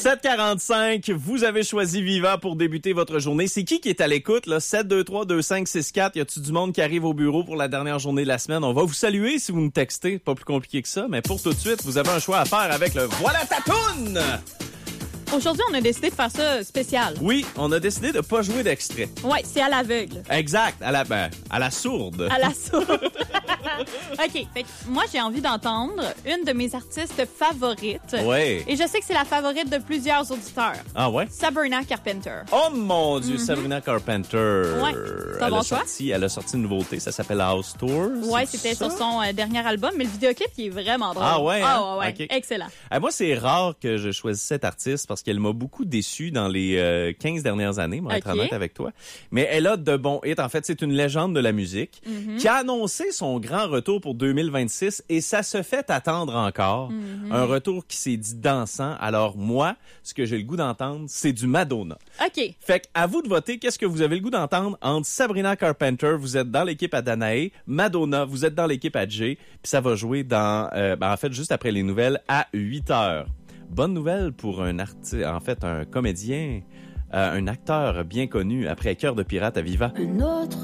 7h45, vous avez choisi Viva pour débuter votre journée. C'est qui est à l'écoute, là? 723-2564. Y a-tu du monde qui arrive au bureau pour la dernière journée de la semaine? On va vous saluer si vous nous textez. Pas plus compliqué que ça, mais pour tout de suite, vous avez un choix à faire avec le Voilà ta toune! Aujourd'hui, on a décidé de faire ça spécial. Oui, on a décidé de pas jouer d'extrait. Ouais, c'est à l'aveugle. Exact, à la sourde. À la sourde. OK, fait que moi, j'ai envie d'entendre une de mes artistes favorites. Ouais. Et je sais que c'est la favorite de plusieurs auditeurs. Ah ouais? Sabrina Carpenter. Oh mon Dieu, Sabrina Carpenter. Ouais. T'as bon choix? Elle a sorti une nouveauté, ça s'appelle House Tours. Ouais, c'était sur son dernier album, mais le vidéoclip, il est vraiment drôle. Ah ouais? Ah ouais, Okay. excellent. Moi, c'est rare que je choisisse cette artiste parce qu'elle m'a beaucoup déçu dans les 15 dernières années, pour être honnête avec toi. Mais elle a de bons hits. En fait, c'est une légende de la musique qui a annoncé son grand retour pour 2026 et ça se fait attendre encore. Un retour qui s'est dit dansant. Alors moi, ce que j'ai le goût d'entendre, c'est du Madonna. OK. Fait à vous de voter, qu'est-ce que vous avez le goût d'entendre entre Sabrina Carpenter, vous êtes dans l'équipe à Danae, Madonna, vous êtes dans l'équipe à Jay, puis ça va jouer dans, en fait, juste après les nouvelles à 8h. Bonne nouvelle pour un comédien, un acteur bien connu après Cœur de pirate à Viva. Un autre